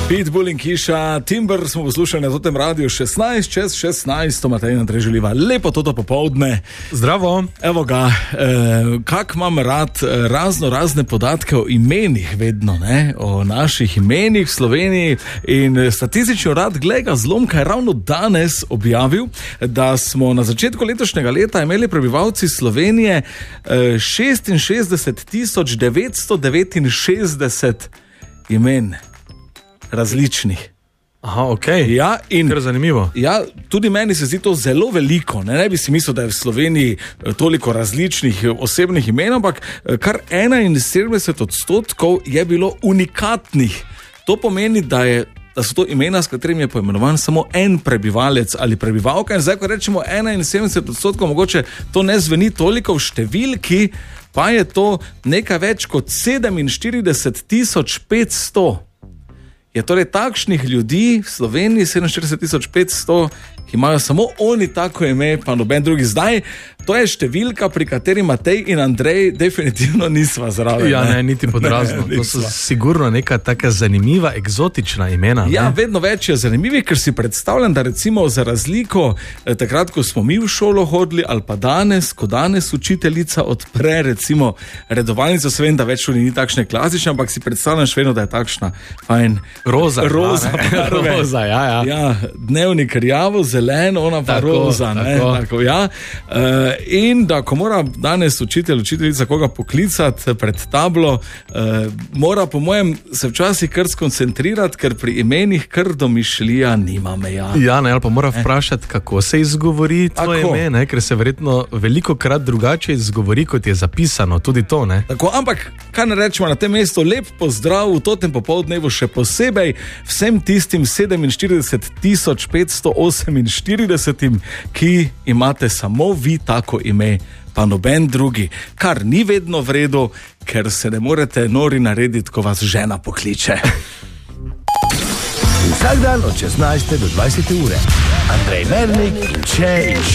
Pitbull in Hiša, Timber smo poslušali na tem radiju 16 čez 16, to Matej in Andrej želiva lepo toto popoldne. Zdravo. Evo ga, kak imam rad razne podatke o imenih vedno, ne? O naših imenih v Sloveniji in statistični urad Glejga Zlomka je ravno danes objavil, da smo na začetku letošnjega leta imeli prebivalci Slovenije 66.969 imen. Različnih. Aha, okej. Ja, in kar zanimivo. Ja, tudi meni se zdi to zelo veliko. Ne bi si mislil, da je v Sloveniji toliko različnih osebnih imen, ampak kar 71% je bilo unikatnih. To pomeni, da so to imena, s katerimi je poimenovan samo en prebivalec ali prebivalka. In zdaj, ko rečemo 71%, mogoče to ne zveni toliko v številki, pa je to nekaj več kot 47.500. Je torej takšnih ljudi v Sloveniji 47.500, ki imajo samo oni tako ime, pa noben drugi. Zdaj, to je številka, pri kateri Matej in Andrej definitivno nisva zraven. Ja, ne, niti podrazno. To so sigurno neka taka zanimiva, eksotična imena. Ja, ne? Vedno več je zanimivih, ker si predstavljam, da recimo za razliko takrat, ko smo mi v šolo hodili, ali pa danes, ko danes učiteljica odpre recimo redovalnico, se vem, da več ni takšne klasične, ampak si predstavljam še vedno, da je takšna fajn. Roza, ja. Ja, dnevnik rjavo, zeleno, ona pa tako, roza. Tako, ja. In da, ko mora danes učiteljica koga poklicati pred tablo, mora po mojem se včasih kar skoncentrirati, ker pri imenih kar domišljija nima meja. Ja, ne, ali pa mora vprašati, kako se izgovori tvoje ime, ne, ker se verjetno veliko krat drugače izgovori, kot je zapisano, tudi to, ne. Tako, ampak, kaj ne rečemo na tem mestu, lep pozdrav v totem popoldnevu še posebej vsem tistim 47.548, ki imate samo vi tako ime, pa noben drugi, kar ni vedno v redu, ker se ne morete nori narediti, ko vas žena pokliče. Vsak dan od 16 do 20 ure. Andrej Mernik in Če